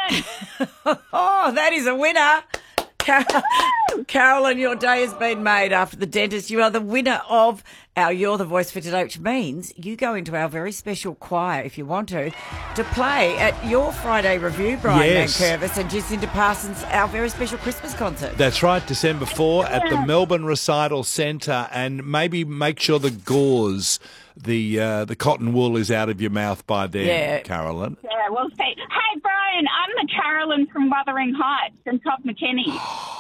Oh, that is a winner. Carolyn, your day has been made after the dentist. You are the winner of our You're the Voice for Today, which means you go into our very special choir, if you want to play at your Friday review, Brian Nankervis and Jacinta Parsons, our very special Christmas concert. That's right, December 4 at the Melbourne Recital Centre, and maybe make sure the gauze, the cotton wool is out of your mouth by then, Carolyn. Yeah, we'll see. Hey, Brian, I'm the Carolyn from Wuthering Heights and Top McKinney.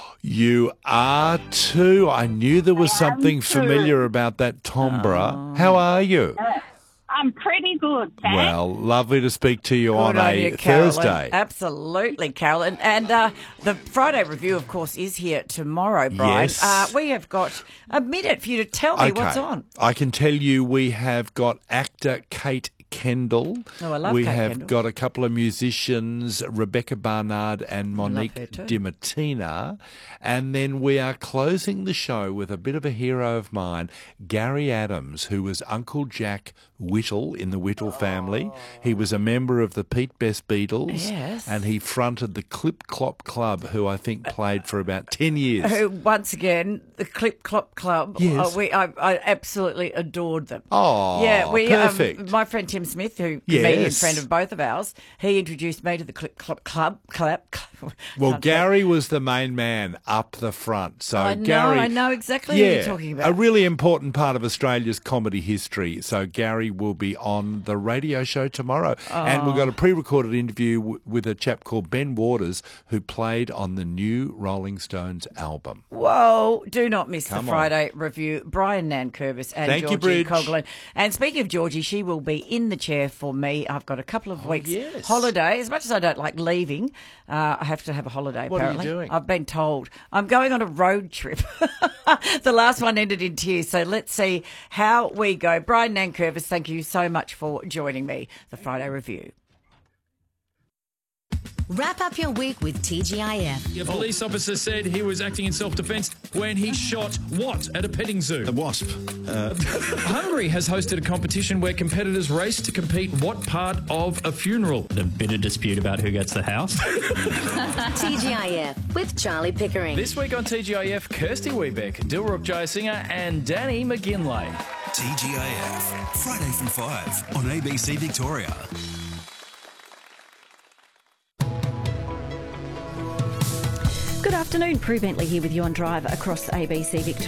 You are too. I knew there was something familiar about that timbre. How are you? I'm pretty good, thanks. Well, lovely to speak to you on a Carolyn. Thursday. Absolutely, Carolyn. And the Friday review, of course, is here tomorrow, Brian. Yes. We have got a minute for you to tell me what's on. I can tell you we have got actor Kate Kendall. Oh, I love we Kate have Kendall. got a couple of musicians, Rebecca Barnard and Monique Dimartina. And then we are closing the show with a bit of a hero of mine, Gary Adams, who was Uncle Jack Whittle in the Whittle family. He was a member of the Pete Best Beatles. Yes. And he fronted the Clip Clop Club, who I think played for about 10 years. Who, once again, the Clip Clop Club. Yes. I absolutely adored them. Oh, yeah, perfect. My friend Tim Smith, who comedian friend of both of ours, he introduced me to the Clip Clop Club. Well, Gary was the main man up the front. So I know exactly what you're talking about. A really important part of Australia's comedy history. So Gary will be on the radio show tomorrow. And we've got a pre-recorded interview with a chap called Ben Waters, who played on the new Rolling Stones album. Whoa, do not miss the Friday review. Brian Nankervis and Georgie Coughlin. And speaking of Georgie, she will be in the chair for me. I've got a couple of weeks holiday. As much as I don't like leaving, I have to have a holiday, apparently. What are you doing? I've been told. I'm going on a road trip. The last one ended in tears, so let's see how we go. Brian Nankervis, thank you so much for joining me, the Friday review. Wrap up your week with TGIF. A police officer said he was acting in self-defence when he shot what at a petting zoo? A wasp. Hungary has hosted a competition where competitors race to compete what part of a funeral. The bitter dispute about who gets the house. TGIF with Charlie Pickering. This week on TGIF, Kirsty Weebeck, Dilruk Jayasinger and Danny McGinlay. TGIF, Friday from 5 on ABC Victoria. Good afternoon, Prue Bentley here with you on Drive across ABC